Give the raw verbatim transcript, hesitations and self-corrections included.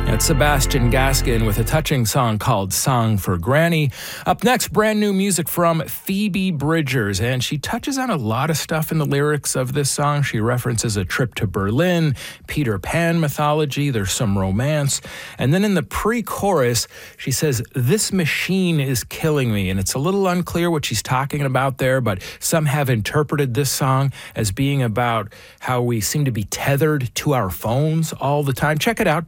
That's Sebastian Gaskin with a touching song called Song for Granny. Up next, brand new music from Phoebe Bridgers, and she touches on a lot of stuff in the lyrics of this song. She references a trip to Berlin, Peter Pan mythology, there's some romance, and then in the pre-chorus, she says, "This machine is killing me," and it's a little unclear what she's talking about there, but some have interpreted this song as being about how we seem to be tethered to our phones all the time. Check it out.